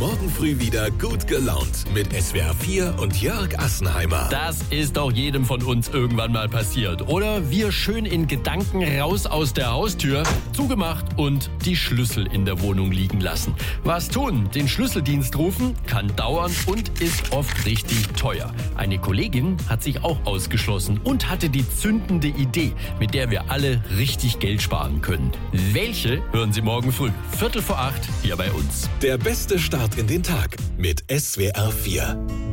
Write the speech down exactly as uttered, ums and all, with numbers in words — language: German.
morgen früh wieder gut gelaunt mit S W R vier und Jörg Assenheimer. Das ist doch jedem von uns irgendwann mal passiert. Oder wir schön in Gedanken raus aus der Haustür, zugemacht und die Schlüssel in der Wohnung liegen lassen. Was tun? Den Schlüsseldienst rufen? Kann dauern und ist oft richtig teuer. Eine Kollegin hat sich auch ausgeschlossen und hatte die zündende Idee, mit der wir alle richtig Geld sparen können. Welche hören Sie morgen früh, Viertel vor acht, hier bei uns. Der beste Start in den Tag mit S W R vier.